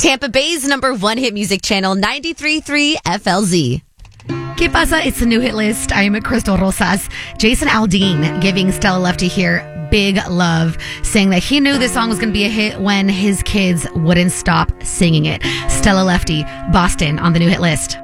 Tampa Bay's number one hit music channel, 93.3 FLZ. ¿Qué pasa? It's the new hit list. I am Crystal Rosas. Jason Aldean giving Stella Lefty here big love, saying that he knew this song was going to be a hit when his kids wouldn't stop singing it. Stella Lefty, Boston on the new hit list.